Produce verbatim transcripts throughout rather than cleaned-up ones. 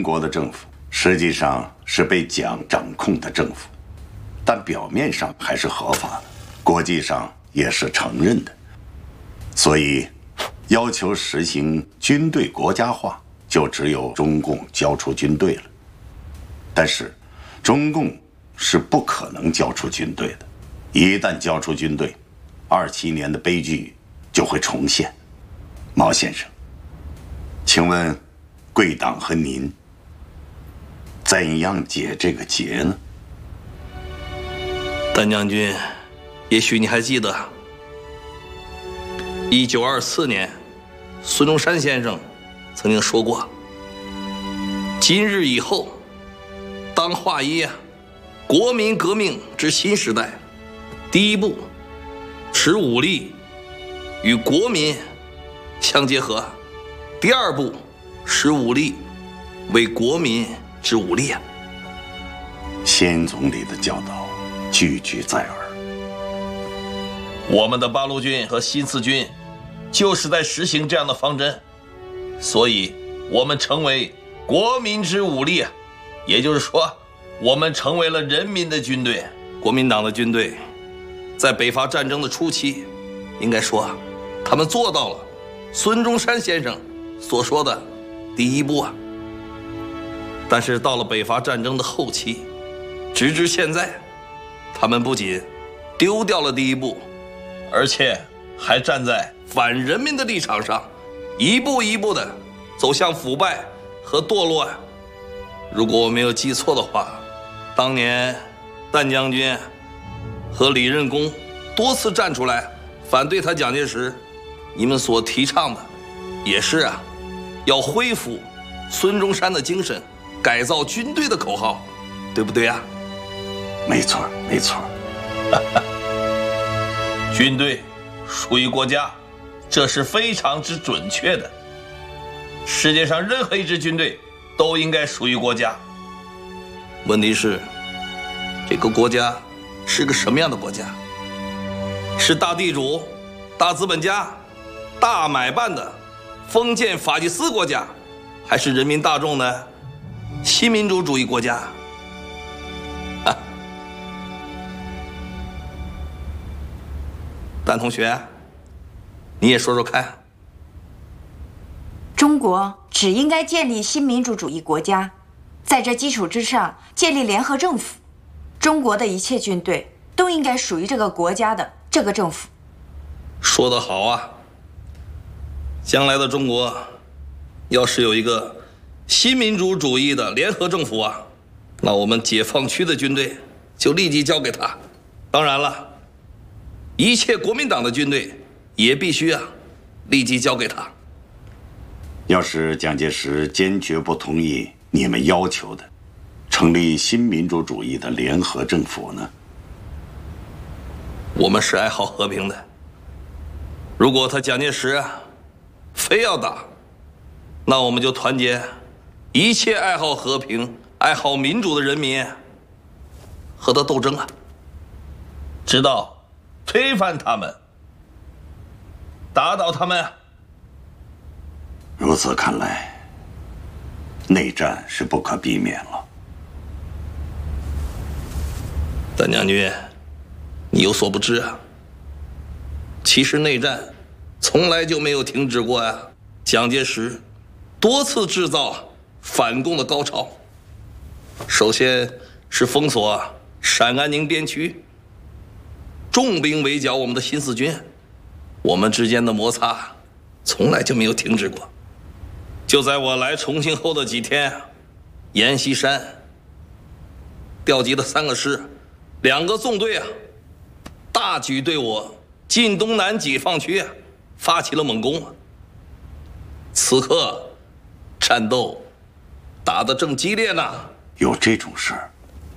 中国的政府实际上是被蒋掌控的政府，但表面上还是合法的，国际上也是承认的。所以，要求实行军队国家化，就只有中共交出军队了。但是，中共是不可能交出军队的。一旦交出军队，二七年的悲剧就会重现。毛先生，请问贵党和您怎样解这个结呢？ 丹将军，也许你还记得，一九二四年，孙中山先生曾经说过：“今日以后，当画一国民革命之新时代。第一步，使武力与国民相结合；第二步，使武力为国民之武力。” 先总理的教导句句在耳。 我们的八路军和新四军就是在实行这样的方针，所以我们成为国民之武力，也就是说，我们成为了人民的军队。国民党的军队在北伐战争的初期，应该说他们做到了孙中山先生所说的第一步啊。但是到了北伐战争的后期，直至现在，他们不仅丢掉了第一步，而且还站在反人民的立场上，一步一步地走向腐败和堕落呀。如果我没有记错的话，当年弹将军和李任公多次站出来反对他蒋介石，你们所提倡的也是啊，要恢复孙中山的精神，改造军队的口号，对不对啊？ 没错，没错。 军队属于国家，这是非常之准确的。世界上任何一支军队都应该属于国家。问题是，这个国家是个什么样的国家？是大地主、大资本家、大买办的封建法西斯国家，还是人民大众的新民主主义国家？啊，丹同学，你也说说看。 中国只应该建立新民主主义国家，在这基础之上建立联合政府。中国的一切军队都应该属于这个国家的这个政府。 说得好啊！将来的中国，要是有一个新民主主义的联合政府啊，那我们解放区的军队就立即交给他。当然了，一切国民党的军队也必须啊，立即交给他。 要是蒋介石坚决不同意你们要求的成立新民主主义的联合政府呢？ 我们是爱好和平的。如果他蒋介石啊非要打，那我们就团结一切爱好和平、爱好民主的人民，和他斗争啊，直到推翻他们，打倒他们啊。 如此看来，内战是不可避免了。 丹将军，你有所不知啊，其实内战从来就没有停止过呀。蒋介石多次制造反共的高潮，首先是封锁陕甘宁边区，重兵围剿我们的新四军，我们之间的摩擦从来就没有停止过。就在我来重庆后的几天，阎锡山调集了三个师、两个纵队啊，大举对我晋东南解放区啊发起了猛攻。此刻战斗打得正激烈呢。 有这种事儿？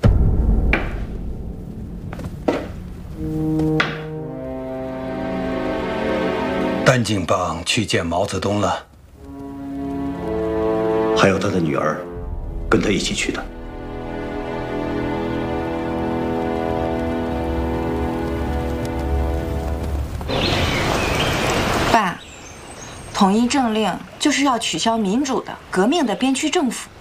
丹景邦去见毛泽东了， 还有他的女儿跟他一起去的。 爸，统一政令就是要取消民主的、革命的边区政府，